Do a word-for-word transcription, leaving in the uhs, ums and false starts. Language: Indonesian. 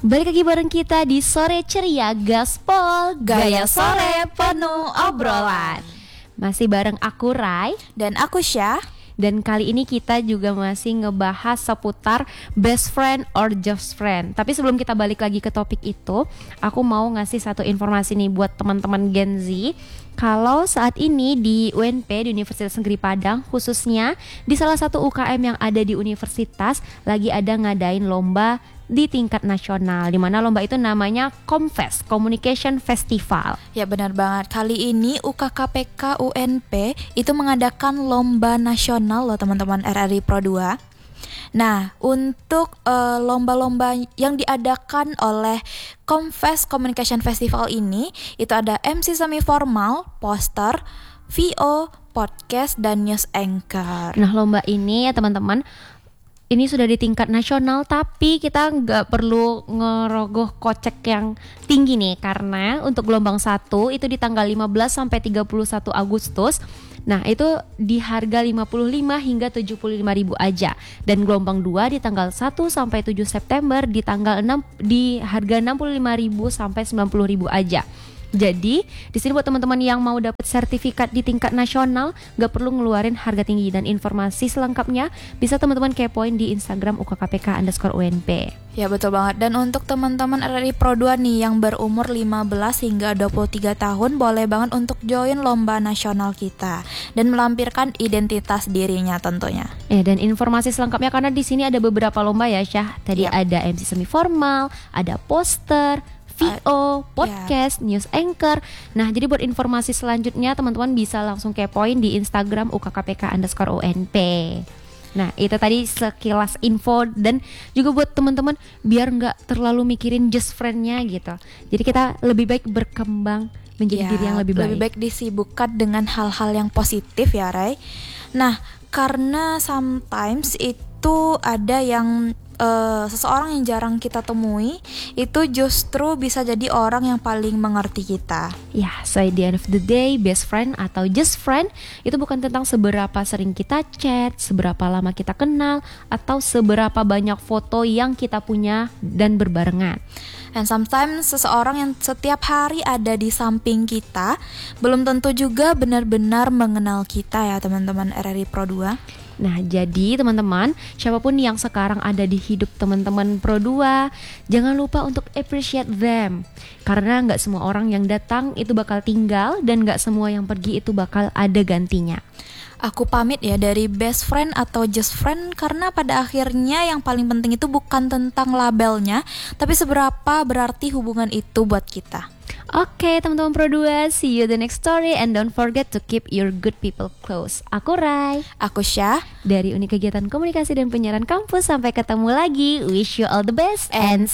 Balik lagi bareng kita di Sore Ceria Gaspol, Gaya sore penuh obrolan. Masih bareng aku Rai Dan aku Syah. Dan kali ini kita juga masih ngebahas seputar best friend or just friend. Tapi sebelum kita balik lagi ke topik itu, aku mau ngasih satu informasi nih buat teman-teman Gen Z. Kalau saat ini di U N P, di Universitas Negeri Padang, khususnya di salah satu U K M yang ada di universitas, lagi ada ngadain lomba di tingkat nasional, di mana lomba itu namanya Comfest, Communication Festival. Ya benar banget, kali ini U K K P K U N P itu mengadakan lomba nasional loh teman-teman R R I Pro dua. Nah, untuk uh, lomba-lomba yang diadakan oleh Comfest Communication Festival ini, itu ada M C semi formal, poster, V O, podcast, dan news anchor. Nah, lomba ini ya teman-teman, ini sudah di tingkat nasional, tapi kita nggak perlu ngerogoh kocek yang tinggi nih, karena untuk gelombang satu itu di tanggal lima belas sampai tiga puluh satu Agustus. Nah, itu di harga lima puluh lima hingga tujuh puluh lima ribu aja. Dan gelombang dua di tanggal satu sampai tujuh September di tanggal enam di harga enam puluh lima ribu sampai sembilan puluh ribu aja. Jadi di sini buat teman-teman yang mau dapat sertifikat di tingkat nasional, gak perlu ngeluarin harga tinggi. Dan informasi selengkapnya bisa teman-teman kepoin di Instagram U K K P K underscore U N P. Ya betul banget. Dan untuk teman-teman R R I Pro dua nih yang berumur lima belas hingga dua puluh tiga tahun, boleh banget untuk join lomba nasional kita dan melampirkan identitas dirinya tentunya. Eh dan informasi selengkapnya, karena di sini ada beberapa lomba ya Syah. Tadi Ya. ada M C semi formal, ada poster, V O, podcast, yeah. news anchor. Nah, jadi buat informasi selanjutnya teman-teman bisa langsung kepoin di Instagram U K K P K underscore U N P. Nah, itu tadi sekilas info, dan juga buat teman-teman biar nggak terlalu mikirin just friend-nya gitu. Jadi kita lebih baik berkembang menjadi Ya, diri yang lebih baik. Lebih baik disibukkan dengan hal-hal yang positif ya, Ray. Nah, karena sometimes itu ada yang Uh, seseorang yang jarang kita temui itu justru bisa jadi orang yang paling mengerti kita. Ya, so at the end of the day, best friend atau just friend itu bukan tentang seberapa sering kita chat, seberapa lama kita kenal, atau seberapa banyak foto yang kita punya dan berbarengan. And sometimes seseorang yang setiap hari ada di samping kita belum tentu juga benar-benar mengenal kita ya teman-teman R R I Pro dua. Nah, jadi teman-teman, siapapun yang sekarang ada di hidup teman-teman Pro dua, jangan lupa untuk appreciate them. Karena gak semua orang yang datang itu bakal tinggal, dan gak semua yang pergi itu bakal ada gantinya. Aku pamit ya dari best friend atau just friend, karena pada akhirnya yang paling penting itu bukan tentang labelnya, tapi seberapa berarti hubungan itu buat kita. Oke, teman-teman Pro dua, see you the next story, and don't forget to keep your good people close. Aku Rai, aku Syah dari Unit Kegiatan Komunikasi dan Penyiaran Kampus. Sampai ketemu lagi. Wish you all the best and